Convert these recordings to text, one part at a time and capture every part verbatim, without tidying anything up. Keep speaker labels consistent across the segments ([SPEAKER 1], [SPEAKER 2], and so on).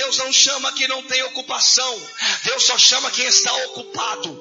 [SPEAKER 1] Deus não chama quem não tem ocupação. Deus só chama quem está ocupado.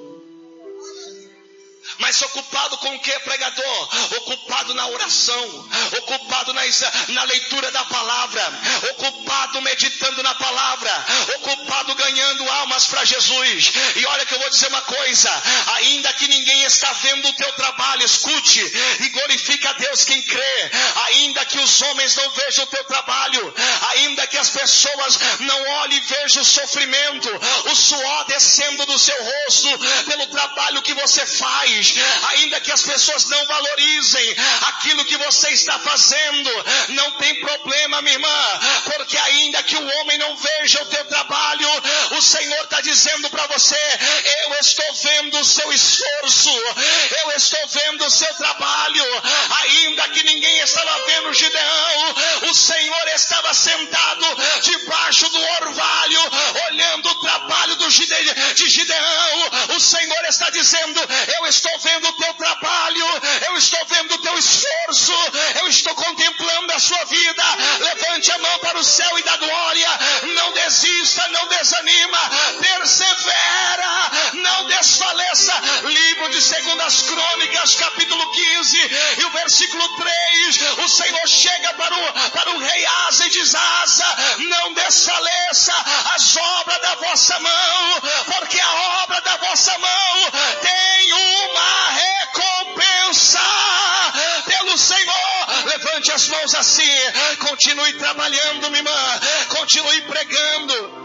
[SPEAKER 1] Mas ocupado com o que, pregador? Ocupado na oração, ocupado na, na leitura da palavra, ocupado meditando na palavra, ocupado ganhando almas para Jesus. E olha que eu vou dizer uma coisa: ainda que ninguém está vendo o teu trabalho, escute e glorifica a Deus quem crê. Ainda que os homens não vejam o teu trabalho, ainda que as pessoas não olhem e vejam o sofrimento, o suor descendo do seu rosto pelo trabalho que você faz, ainda que as pessoas não valorizem aquilo que você está fazendo, não tem problema, minha irmã, porque ainda que o homem não veja o teu trabalho, o Senhor está dizendo para você: eu estou vendo o seu esforço, eu estou vendo o seu trabalho. Ainda que ninguém estava vendo Gideão, o Senhor estava sentado debaixo do orvalho, olhando o trabalho do Gide, de Gideão. O Senhor está dizendo: eu estou vendo o teu trabalho, eu estou vendo o teu esforço, eu estou contemplando a sua vida. Levante a mão para o céu e dá glória. Não desista, não desanima, persevera, não desfaleça. Livro de Segundas Crônicas, capítulo quinze e o versículo três. O Senhor chega para o, para o rei Asa e diz: Asa, não desfaleça as obras da vossa mão, porque a obra da vossa mão tem uma recompensa pelo Senhor. Levante as mãos assim, continue trabalhando, minha irmã, continue pregando.